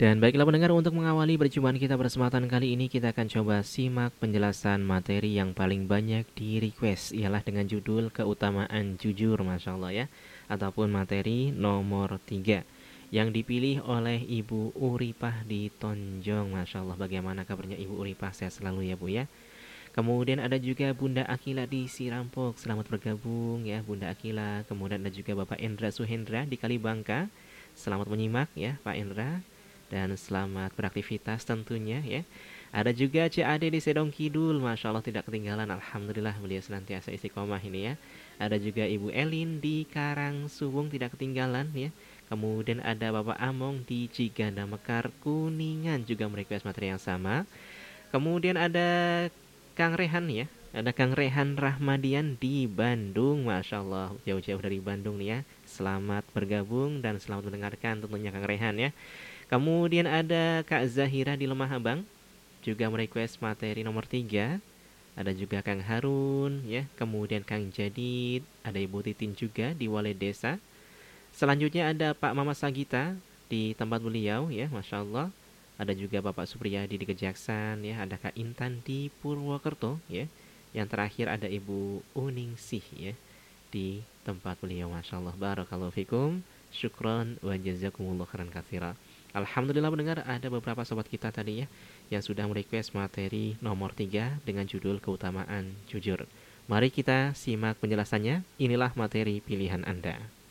Dan baiklah pendengar, untuk mengawali perjumpaan kita kesempatan kali ini, kita akan coba simak penjelasan materi yang paling banyak di request, ialah dengan judul keutamaan jujur, Masya Allah ya, ataupun materi nomor 3 yang dipilih oleh Ibu Uripah di Tonjong. Masya Allah, bagaimana kabarnya Ibu Uripah? Sehat selalu ya Bu ya. Kemudian ada juga Bunda Akila di Sirampok, selamat bergabung ya Bunda Akila. Kemudian ada juga Bapak Endra Suhendra di Kalibangka, selamat menyimak ya Pak Endra, dan selamat beraktivitas tentunya ya. Ada juga Cik Ade di Sedong Kidul, Masya Allah tidak ketinggalan, Alhamdulillah beliau senantiasa istiqomah ini ya. Ada juga Ibu Elin di Karang Subung, tidak ketinggalan ya. Kemudian ada Bapak Among di Ciganda Mekar, Kuningan, juga merequest materi yang sama. Kemudian ada Kang Rehan ya, ada Kang Rehan Rahmadian di Bandung, Masya Allah jauh-jauh dari Bandung nih ya. Selamat bergabung dan selamat mendengarkan tentunya Kang Rehan ya. Kemudian ada Kak Zahira di Lemah Abang, juga merequest materi nomor 3. Ada juga Kang Harun ya, kemudian Kang Jadid, ada Ibu Titin juga di Wale Desa. Selanjutnya ada Pak Mama Sagita di tempat beliau ya, Masya Allah. Ada juga Bapak Supriyadi di Kejaksan ya, ada Kak Intan di Purwokerto ya. Yang terakhir ada Ibu Uningsih ya di tempat beliau, Masya Allah. Barakallahu fikum, syukron wa jazakumullah khairan katsira. Alhamdulillah mendengar ada beberapa sobat kita tadi ya yang sudah merequest materi nomor 3 dengan judul keutamaan jujur. Mari kita simak penjelasannya. Inilah materi pilihan Anda.